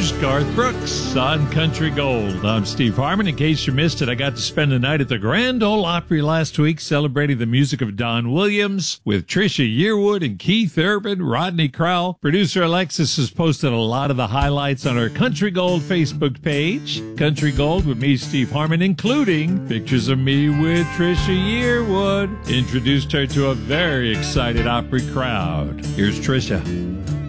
Here's Garth Brooks on Country Gold. I'm Steve Harmon. In case you missed it, I got to spend the night at the Grand Ole Opry last week celebrating the music of Don Williams with Trisha Yearwood and Keith Urban, Rodney Crowell. Producer Alexis has posted a lot of the highlights on our Country Gold Facebook page. Country Gold with me, Steve Harmon, including pictures of me with Trisha Yearwood. Introduced her to a very excited Opry crowd. Here's Trisha.